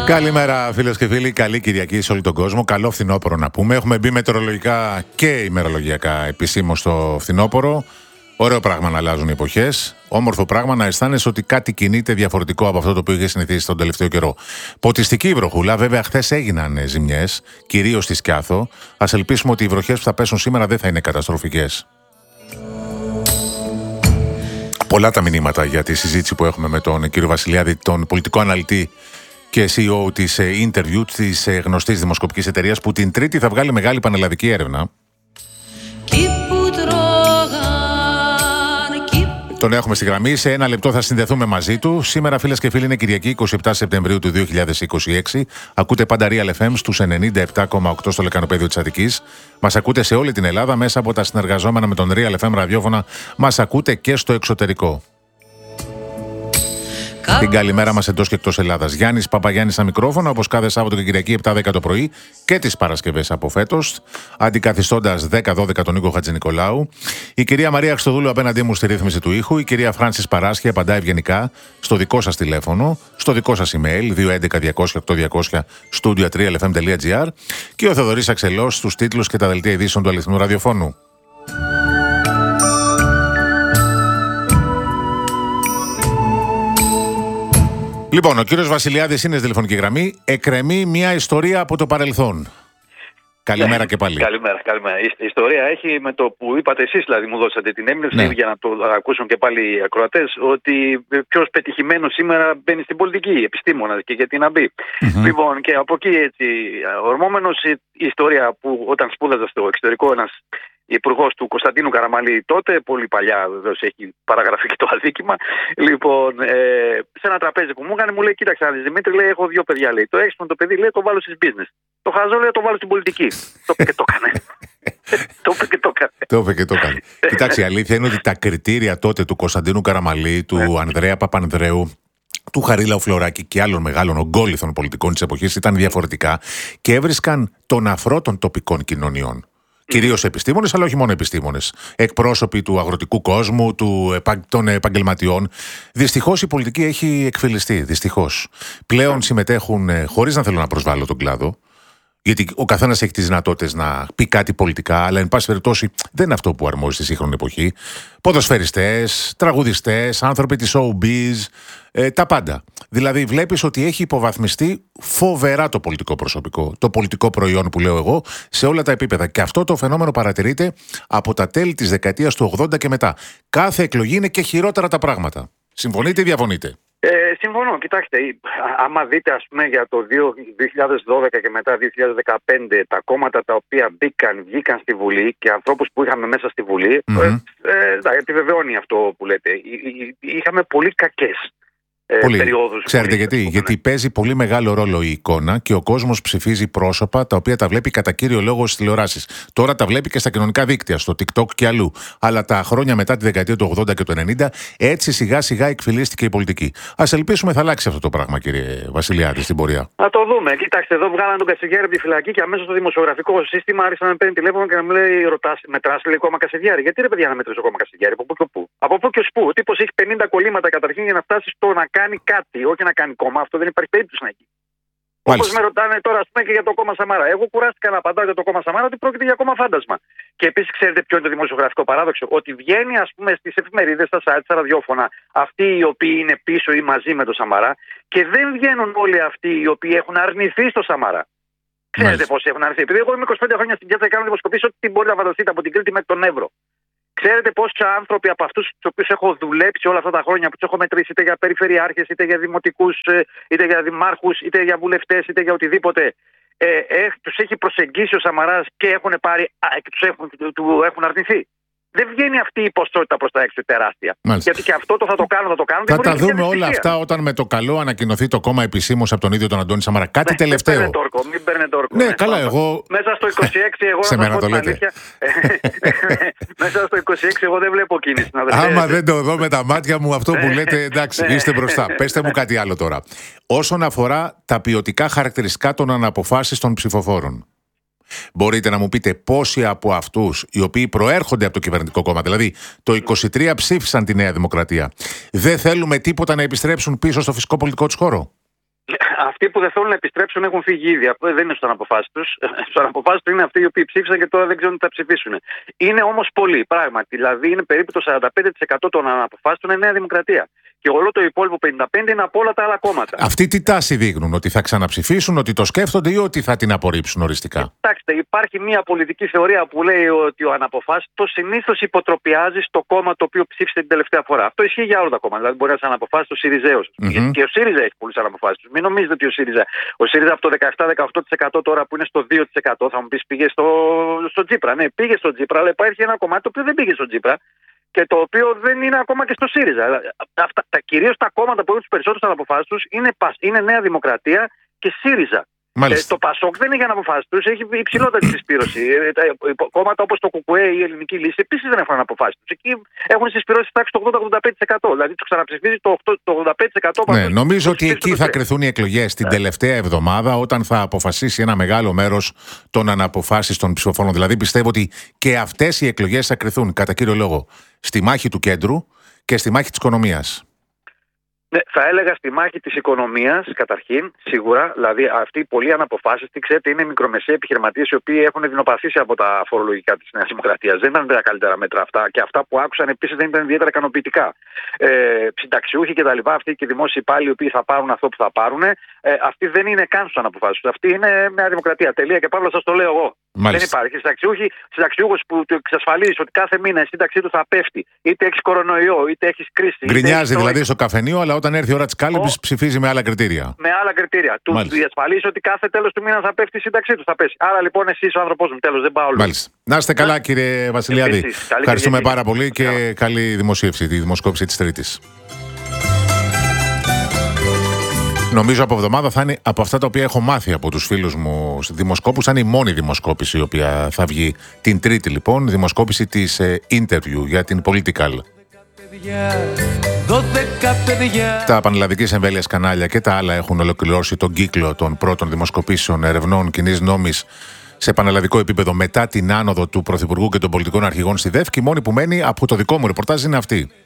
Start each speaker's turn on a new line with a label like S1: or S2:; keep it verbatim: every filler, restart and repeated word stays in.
S1: Καλημέρα φίλες και φίλοι, καλή Κυριακή σε όλο τον κόσμο. Καλό φθινόπωρο να πούμε. Έχουμε μπει μετεωρολογικά και ημερολογιακά επισήμως στο φθινόπωρο. Ωραίο πράγμα να αλλάζουν οι εποχές. Όμορφο πράγμα να αισθάνεσαι ότι κάτι κινείται διαφορετικό από αυτό το οποίο είχε συνηθίσει τον τελευταίο καιρό. Ποτιστική η βροχούλα, βέβαια χθες έγιναν ζημιές, κυρίως στη Σκιάθο. Ας ελπίσουμε ότι οι βροχές που θα πέσουν σήμερα δεν θα είναι καταστροφικές. Πολλά τα μηνύματα για τη συζήτηση που έχουμε με τον κύριο Βασιλιάδη, τον πολιτικό αναλυτή και σι ι ο της Interview, της γνωστής δημοσκοπικής εταιρείας, που την Τρίτη θα βγάλει μεγάλη πανελλαδική έρευνα. Τον έχουμε στη γραμμή. Σε ένα λεπτό θα συνδεθούμε μαζί του. Σήμερα, φίλες και φίλοι, είναι Κυριακή εικοστή εβδόμη Σεπτεμβρίου του δύο χιλιάδες είκοσι έξι. Ακούτε πάντα Real εφ εμ στους ενενήντα επτά κόμμα οκτώ στο λεκανοπέδιο της Αττικής. Μας ακούτε σε όλη την Ελλάδα μέσα από τα συνεργαζόμενα με τον Real εφ εμ ραδιόφωνα. Μας ακούτε και στο εξωτερικό. Την καλημέρα μας εντός και εκτός Ελλάδας. Γιάννης Παπαγιάννης στα μικρόφωνα, όπως κάθε Σάββατο και Κυριακή επτά δέκα το πρωί και τις Παρασκευές από φέτος, αντικαθιστώντας δέκα δώδεκα τον Νίκο Χατζηνικολάου. Η κυρία Μαρία Χριστοδούλου απέναντί μου στη ρύθμιση του ήχου. Η κυρία Φράνσις Παράσχη απαντά ευγενικά στο δικό σας τηλέφωνο, στο δικό σας email δύο έντεκα διακόσια οκτώ διακόσια studio at real f m dot g r και ο Θεοδωρής Αξελός στους τίτλους και τα δελτία ειδήσεων του αληθινού ραδιοφώνου. Λοιπόν, ο κύριος Βασιλιάδης είναι στη τηλεφωνική γραμμή. Εκκρεμεί μια ιστορία από το παρελθόν. Καλημέρα και πάλι.
S2: Καλημέρα, καλημέρα. Η ιστορία έχει με το που είπατε εσείς, δηλαδή μου δώσατε την έμπνευση, ναι, για να το ακούσουν και πάλι οι ακροατές, ότι ποιος πετυχημένος σήμερα μπαίνει στην πολιτική, επιστήμονας, και γιατί να μπει. Mm-hmm. Λοιπόν, και από εκεί έτσι, ορμόμενος η ιστορία που όταν σπούδαζα στο εξωτερικό, ένας υπουργός του Κωνσταντίνου Καραμαλή, τότε, πολύ παλιά βεβαίως έχει παραγραφεί και το αδίκημα. Λοιπόν, ε, σε ένα τραπέζι που μου έκανε, μου λέει: κοίταξε, Δημήτρη, λέει, έχω δύο παιδιά. Λέει. Το έξυπνο το παιδί, λέει, το βάλω στις business. Το χαζό, λέει, το βάλω στην πολιτική. Το είπε και το έκανε. Το είπε και το έκανε.
S1: Το είπε και το έκανε. Κοιτάξτε, η αλήθεια είναι ότι τα κριτήρια τότε του Κωνσταντίνου Καραμαλή, του Ανδρέα Παπανδρέου, του Χαρίλαου Φλωράκη και άλλων μεγάλων ογκόληθων πολιτικών της εποχής ήταν διαφορετικά και έβρισκαν τον αφρό των τοπικών κοινωνιών. Κυρίως επιστήμονες, αλλά όχι μόνο επιστήμονες. Εκπρόσωποι του αγροτικού κόσμου, του, των επαγγελματιών. Δυστυχώς η πολιτική έχει εκφυλιστεί. Δυστυχώς. Πλέον συμμετέχουν, χωρίς να θέλω να προσβάλλω τον κλάδο, γιατί ο καθένας έχει τις δυνατότητες να πει κάτι πολιτικά, αλλά εν πάση περιπτώσει δεν είναι αυτό που αρμόζει στη σύγχρονη εποχή. Ποδοσφαιριστές, τραγουδιστές, άνθρωποι της showbiz, ε, τα πάντα. Δηλαδή βλέπεις ότι έχει υποβαθμιστεί φοβερά το πολιτικό προσωπικό, το πολιτικό προϊόν που λέω εγώ, σε όλα τα επίπεδα. Και αυτό το φαινόμενο παρατηρείται από τα τέλη της δεκαετίας του ογδόντα και μετά. Κάθε εκλογή είναι και χειρότερα τα πράγματα. Συμφωνείτε ή διαφωνείτε?
S2: Ε, συμφωνώ. Κοιτάξτε, άμα δείτε, ας πούμε, για το δύο χιλιάδες δώδεκα και μετά δύο χιλιάδες δεκαπέντε τα κόμματα τα οποία μπήκαν, βγήκαν στη Βουλή και ανθρώπους που είχαμε μέσα στη Βουλή, mm-hmm. ε, ε, επιβεβαιώνει αυτό που λέτε. Είχαμε πολύ κακές
S1: Πολύ. Περιόδους. Ξέρετε γιατί? Ναι. Γιατί παίζει πολύ μεγάλο ρόλο η εικόνα και ο κόσμος ψηφίζει πρόσωπα τα οποία τα βλέπει κατά κύριο λόγο στις τηλεοράσεις. Τώρα τα βλέπει και στα κοινωνικά δίκτυα, στο TikTok και αλλού. Αλλά τα χρόνια μετά τη δεκαετία του ογδόντα και του ενενήντα, έτσι σιγά σιγά εκφυλίστηκε η πολιτική. Ας ελπίσουμε θα αλλάξει αυτό το πράγμα, κύριε Βασιλιάδη, στην πορεία.
S2: Να το δούμε. Κοιτάξτε, εδώ βγάλαν τον Κασιδιάρη από τη φυλακή και αμέσως το δημοσιογραφικό σύστημα άρχισε να με παίρνει τηλέφωνο και να μου λέει: ρωτάς, μετράς, λέει, κόμμα Κασιδιάρη? Γιατί ρε παιδιά να μετρήσω κόμμα Κασιδιάρη? Από πού και πού? Από πού και ως πού? Ο τύπος έχει πενήντα κολλήματα καταρχήν για να φτάσει στο να κάνει κάτι, όχι να κάνει κόμμα. Αυτό δεν υπάρχει περίπτωση να γίνει. Όπως με ρωτάνε τώρα, ας πούμε, και για το κόμμα Σαμάρα. Εγώ κουράστηκα να απαντάω για το κόμμα Σαμάρα ότι πρόκειται για κόμμα φάντασμα. Και επίσης, ξέρετε ποιο είναι το δημοσιογραφικό παράδοξο? Ότι βγαίνει, ας πούμε, στις εφημερίδες, στα site, στα ραδιόφωνα, αυτοί οι οποίοι είναι πίσω ή μαζί με το Σαμάρα, και δεν βγαίνουν όλοι αυτοί οι οποίοι έχουν αρνηθεί στο Σαμάρα. Ξέρετε πώς έχουν αρνηθεί? Επειδή εγώ είμαι είκοσι πέντε χρόνια στην πιάτσα και κάνω δημοσκοπήσεις, ό,τι μπορεί να φανταστείτε από την Κρήτη μέχρι τον Εύρο. Ξέρετε πόσοι άνθρωποι από αυτούς τους οποίους έχω δουλέψει όλα αυτά τα χρόνια, που τους έχω μετρήσει είτε για περιφερειάρχες, είτε για δημοτικούς, είτε για δημάρχους, είτε για βουλευτές, είτε για οτιδήποτε, ε, ε, τους έχει προσεγγίσει ο Σαμαράς και έχουν πάρει, α, τους έχουν, του έχουν αρνηθεί. Δεν βγαίνει αυτή η ποσότητα προς τα έξω τεράστια.
S1: Μάλιστα.
S2: Γιατί και αυτό το θα το κάνω, θα το κάνω.
S1: Θα τα δούμε όλα αυτά όταν με το καλό ανακοινωθεί το κόμμα επισήμως από τον ίδιο τον Αντώνη Σαμαρά. Κάτι ναι, τελευταίο.
S2: Μην παίρνετε όρκο, μην παίρνετε όρκο.
S1: Ναι, ναι, καλά, εγώ.
S2: Μέσα στο είκοσι έξι, εγώ
S1: σε
S2: να
S1: μένα
S2: πω
S1: το
S2: την
S1: λέτε.
S2: αλήθεια. Μέσα στο είκοσι έξι, εγώ δεν βλέπω κίνηση.
S1: Άμα δεν το δω με τα μάτια μου, αυτό που λέτε, εντάξει, είστε μπροστά. Πέστε μου κάτι άλλο τώρα. Όσον αφορά τα ποιοτικά χαρακτηριστικά των αναποφάσεων των ψηφοφόρων. Μπορείτε να μου πείτε πόσοι από αυτούς οι οποίοι προέρχονται από το κυβερνητικό κόμμα, δηλαδή το είκοσι τρία ψήφισαν τη Νέα Δημοκρατία, δεν θέλουμε τίποτα να επιστρέψουν πίσω στο φυσικό πολιτικό τους χώρο?
S2: αυτοί που δεν θέλουν να επιστρέψουν έχουν φύγει ήδη. Αυτό δεν είναι στον αποφάσει του. Στον αποφάσει του είναι αυτοί οι οποίοι ψήφισαν και τώρα δεν ξέρουν τι θα ψηφίσουν. Είναι όμως πολλοί, πράγματι. Δηλαδή είναι περίπου το σαράντα πέντε τοις εκατό των αναποφάσεων είναι Νέα Δημοκρατία. Και όλο το υπόλοιπο πενήντα πέντε τοις εκατό είναι από όλα τα άλλα κόμματα.
S1: Αυτοί τι τάση δείχνουν, ότι θα ξαναψηφίσουν, ότι το σκέφτονται ή ότι θα την απορρίψουν οριστικά?
S2: Κοιτάξτε, υπάρχει μια πολιτική θεωρία που λέει ότι ο αναποφάσιστος συνήθως υποτροπιάζει στο κόμμα το οποίο ψήφισε την τελευταία φορά. Αυτό ισχύει για όλα τα κόμματα. Δηλαδή, μπορεί να είσαι αναποφάσιστο Σιριζέος. Mm-hmm. Και ο ΣΥΡΙΖΑ έχει πολλούς αναποφάσιστους. Μην νομίζετε ότι ο ΣΥΡΙΖΑ, ο ΣΥΡΙΖΑ από το δεκαεπτά με δεκαοκτώ τοις εκατό τώρα που είναι στο δύο τοις εκατό, θα μου πει πήγε στο, στο Τσίπρα. Ναι, πήγε στο Τσίπρα, αλλά υπάρχει ένα κομμάτι το οποίο δεν πήγε στο Τσίπρα και το οποίο δεν είναι ακόμα και στο ΣΥΡΙΖΑ. Αυτά, τα, κυρίως τα κόμματα που έχουν τους περισσότερους αναποφάσιστους είναι, είναι Νέα Δημοκρατία και ΣΥΡΙΖΑ. Ε, το ΠΑΣΟΚ δεν έχει αναποφάσιστους, έχει υψηλότερη συσπήρωση. Ε, τα κόμματα όπως το ΚΚΕ ή η Ελληνική Λύση επίσης δεν έχουν αναποφάσιστους. Εκεί έχουν συσπήρωση τάξη το ογδόντα με ογδόντα πέντε τοις εκατό. Δηλαδή το ξαναψηφίζει το, το ογδόντα πέντε τοις εκατό.
S1: Ναι, νομίζω ότι εκεί θα κρυθούν οι εκλογές την yeah. τελευταία εβδομάδα, όταν θα αποφασίσει ένα μεγάλο μέρος των αναποφάσιστων ψηφοφόρων. Δηλαδή πιστεύω ότι και αυτές οι εκλογές θα κρυθούν κατά κύριο λόγο στη μάχη του κέντρου και στη μάχη της οικονομίας.
S2: Ναι, θα έλεγα στη μάχη της οικονομίας, καταρχήν, σίγουρα. Δηλαδή, αυτοί οι πολλοί αναποφάσιστοι, ξέρετε, είναι μικρομεσαίοι επιχειρηματίες οι οποίοι έχουν δεινοπαθήσει από τα φορολογικά της Νέας Δημοκρατίας. Δεν ήταν τα καλύτερα μέτρα αυτά και αυτά που άκουσαν επίσης δεν ήταν ιδιαίτερα ικανοποιητικά. Ε, συνταξιούχοι κτλ. Αυτοί και οι δημόσιοι υπάλληλοι οι οποίοι θα πάρουν αυτό που θα πάρουν, ε, αυτοί δεν είναι καν στους αναποφάσιστους. Αυτοί είναι Νέα Δημοκρατία. Τελεία και παύλα, σας το λέω εγώ.
S1: Μάλιστα.
S2: Δεν υπάρχει. Συνταξιούχος που του εξασφαλίζει ότι κάθε μήνα η σύνταξή του θα πέφτει, είτε έχει κορονοϊό, είτε έχει κρίση.
S1: Γκρινιάζει δηλαδή το... στο καφενείο, αλλά όταν έρθει η ώρα της κάλυψης ψηφίζει με άλλα κριτήρια.
S2: Με άλλα κριτήρια. Του διασφαλίζει ότι κάθε τέλος του μήνα θα πέφτει η σύνταξή του. Θα πέσει. Άρα λοιπόν εσύ ο άνθρωπός μου, τέλος, δεν πάω όλο.
S1: Μάλιστα. Να είστε καλά, κύριε Βασιλιάδη. Επίσης, ευχαριστούμε πάρα πολύ και yeah. καλή δημοσίευση, τη δημοσκόπηση της Τρίτης. Νομίζω από εβδομάδα θα είναι από αυτά τα οποία έχω μάθει από τους φίλους μου δημοσκόπους. Θα είναι η μόνη δημοσκόπηση η οποία θα βγει την Τρίτη, λοιπόν. Δημοσκόπηση της ε, Interview για την Political. Τα πανελλαδικής εμβέλειας κανάλια και τα άλλα έχουν ολοκληρώσει τον κύκλο των πρώτων δημοσκοπήσεων ερευνών κοινής νόμης σε πανελλαδικό επίπεδο μετά την άνοδο του Πρωθυπουργού και των πολιτικών αρχηγών στη ΔΕΦ. Και η μόνη που μένει από το δικό μου ρεπορτάζ είναι αυτή.